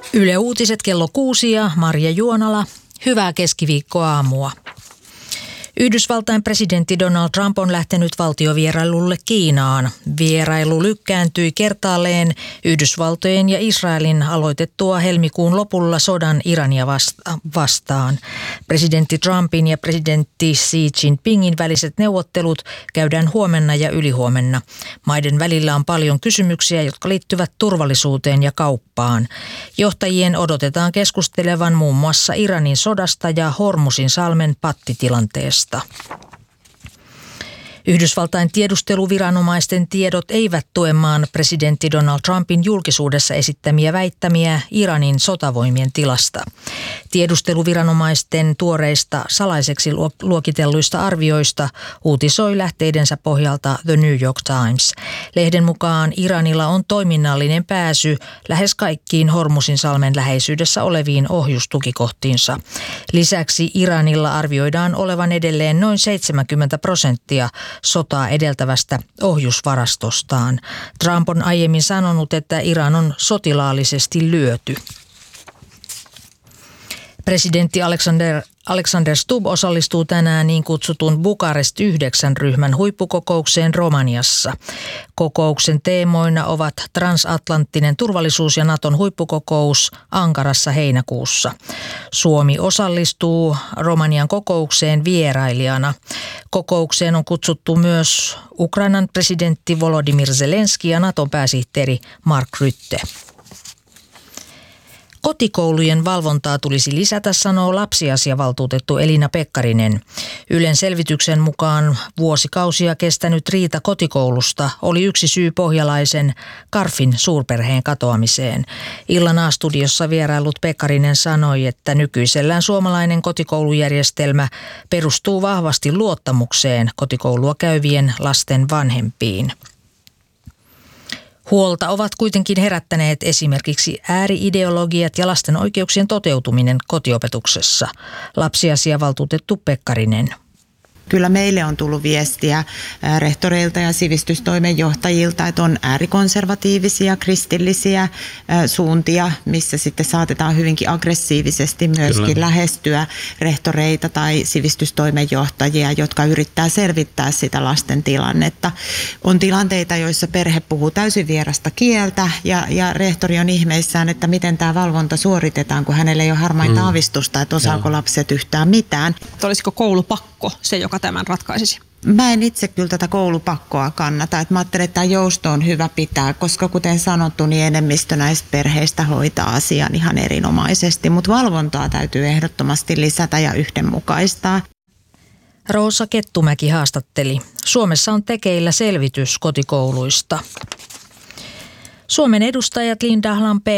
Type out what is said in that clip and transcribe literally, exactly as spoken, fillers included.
Yle Uutiset kello kuusi ja Marja Juonala. Hyvää keskiviikkoaamua. Yhdysvaltain presidentti Donald Trump on lähtenyt valtiovierailulle Kiinaan. Vierailu lykkääntyi kertaalleen Yhdysvaltojen ja Israelin aloitettua helmikuun lopulla sodan Irania vastaan. Presidentti Trumpin ja presidentti Xi Jinpingin väliset neuvottelut käydään huomenna ja ylihuomenna. Maiden välillä on paljon kysymyksiä, jotka liittyvät turvallisuuteen ja kauppaan. Johtajien odotetaan keskustelevan muun muassa Iranin sodasta ja Hormuzin salmen pattitilanteesta. Yhdysvaltain tiedusteluviranomaisten tiedot eivät tue maan presidentti Donald Trumpin julkisuudessa esittämiä väittämiä Iranin sotavoimien tilasta. Tiedusteluviranomaisten tuoreista salaiseksi luokitelluista arvioista uutisoi lähteidensä pohjalta The New York Times. Lehden mukaan Iranilla on toiminnallinen pääsy lähes kaikkiin Hormuzin salmen läheisyydessä oleviin ohjustukikohtiinsa. Lisäksi Iranilla arvioidaan olevan edelleen noin seitsemänkymmentä prosenttia sotaa edeltävästä ohjusvarastostaan. Trump on aiemmin sanonut, että Iran on sotilaallisesti lyöty. Presidentti Alexander, Alexander Stubb osallistuu tänään niin kutsutun Bukarest yhdeksän ryhmän huippukokoukseen Romaniassa. Kokouksen teemoina ovat transatlanttinen turvallisuus ja Naton huippukokous Ankarassa heinäkuussa. Suomi osallistuu Romanian kokoukseen vierailijana. Kokoukseen on kutsuttu myös Ukrainan presidentti Volodymyr Zelenski ja Naton pääsihteeri Mark Rutte. Kotikoulujen valvontaa tulisi lisätä, sanoo lapsiasiavaltuutettu Elina Pekkarinen. Ylen selvityksen mukaan vuosikausia kestänyt riita kotikoulusta oli yksi syy pohjalaisen Karfin suurperheen katoamiseen. Illan A-studiossa vierailut Pekkarinen sanoi, että nykyisellään suomalainen kotikoulujärjestelmä perustuu vahvasti luottamukseen kotikoulua käyvien lasten vanhempiin. Huolta ovat kuitenkin herättäneet esimerkiksi ääri-ideologiat ja lasten oikeuksien toteutuminen kotiopetuksessa. Lapsiasiavaltuutettu Pekkarinen. Kyllä meille on tullut viestiä rehtoreilta ja sivistystoimenjohtajilta, että on äärikonservatiivisia, kristillisiä suuntia, missä sitten saatetaan hyvinkin aggressiivisesti myöskin Kyllä. lähestyä rehtoreita tai sivistystoimenjohtajia, jotka yrittää selvittää sitä lasten tilannetta. On tilanteita, joissa perhe puhuu täysin vierasta kieltä ja, ja rehtori on ihmeissään, että miten tämä valvonta suoritetaan, kun hänellä ei ole harmaita mm. aavistusta, että osaako Joo. lapset yhtään mitään. Olisiko koulupakko se, joka tämän ratkaisisi? Mä en itse kyllä tätä koulupakkoa kannata. Että mä ajattelen, että tämä jousto on hyvä pitää, koska kuten sanottu, niin enemmistö näistä perheistä hoitaa asian ihan erinomaisesti. Mutta valvontaa täytyy ehdottomasti lisätä ja yhdenmukaistaa. Roosa Kettumäki haastatteli. Suomessa on tekeillä selvitys kotikouluista. Suomen edustajat Linda Lampeen